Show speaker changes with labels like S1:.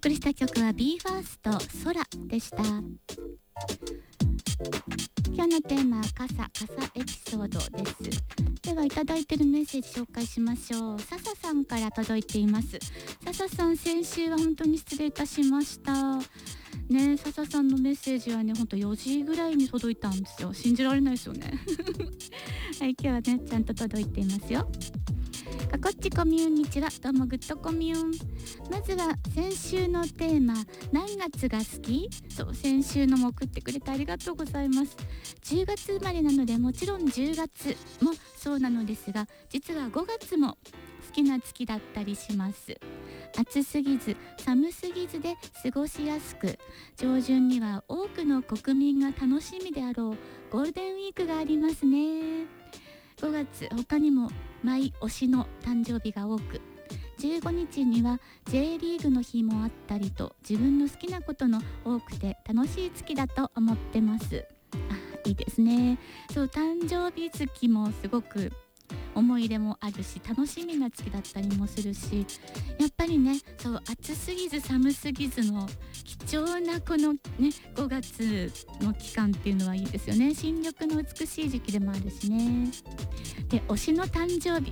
S1: 送りした曲は BE:FIRST 空でした。今日のテーマは傘エピソードです。ではいただいているメッセージ紹介しましょう。笹さんから届いています。笹さん、先週は本当に失礼いたしましたね。笹さんのメッセージはね、ほんと4時ぐらいに届いたんですよ。信じられないですよねはい、今日はねちゃんと届いていますよ。かこっちコミュニチはどうもグッドコミュン。まずは先週のテーマ、何月が好き？そう、先週のも送ってくれてありがとうございます。10月生まれなのでもちろん10月もそうなのですが、実は5月も好きな月だったりします。暑すぎず寒すぎずで過ごしやすく、上旬には多くの国民が楽しみであろうゴールデンウィークがありますね。5月他にもマイ推しの誕生日が多く、15日には J リーグの日もあったりと、自分の好きなことの多くて楽しい月だと思ってます。いいですね。そう、誕生日月もすごく思い入れもあるし、楽しみな月だったりもするし、やっぱりね、そう暑すぎず寒すぎずの貴重なこのね5月の期間っていうのはいいですよね。新緑の美しい時期でもあるしね。で、推しの誕生日、